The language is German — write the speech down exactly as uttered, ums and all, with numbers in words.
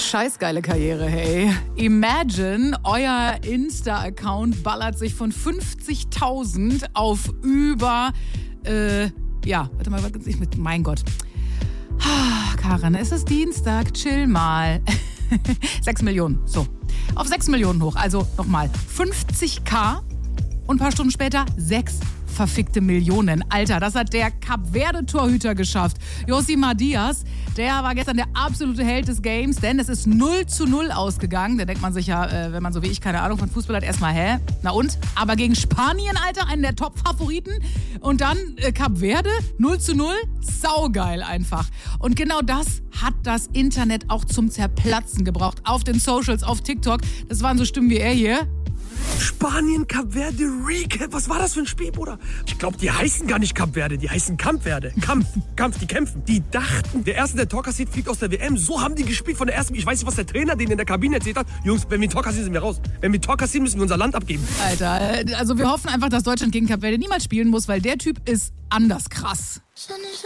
Scheißgeile Karriere, hey. Imagine, euer Insta-Account ballert sich von fünfzigtausend auf über, äh, ja, warte mal, was ich mit, mein Gott. Ah, Karin, es ist Dienstag, chill mal. sechs Millionen, so. Auf sechs Millionen hoch, also nochmal fünfzigtausend und ein paar Stunden später sechs verfickte Millionen. Alter, das hat der Kap-Verde-Torhüter geschafft. Josimar Diaz, der war gestern der absolute Held des Games, denn es ist null zu null ausgegangen. Da denkt man sich ja, äh, wenn man so wie ich keine Ahnung von Fußball hat, erstmal, hä? Na und? Aber gegen Spanien, Alter, einen der Top-Favoriten. Und dann äh, Kap-Verde, null zu null. Saugeil einfach. Und genau das hat das Internet auch zum Zerplatzen gebraucht. Auf den Socials, auf TikTok. Das waren so Stimmen wie er hier. Spanien, Kap Verde, Recap. Was war das für ein Spiel, Bruder? Ich glaube, die heißen gar nicht Kap Verde, die heißen Kamp Verde. Kampf, Kampf, die kämpfen. Die dachten, der Erste, der Tor kassiert, fliegt aus der W M. So haben die gespielt von der ersten. Ich weiß nicht, was der Trainer denen in der Kabine erzählt hat. Jungs, wenn wir ein Tor kassieren, sind wir raus. Wenn wir ein Tor kassieren, müssen wir unser Land abgeben. Alter, also wir hoffen einfach, dass Deutschland gegen Kap Verde niemals spielen muss, weil der Typ ist anders krass.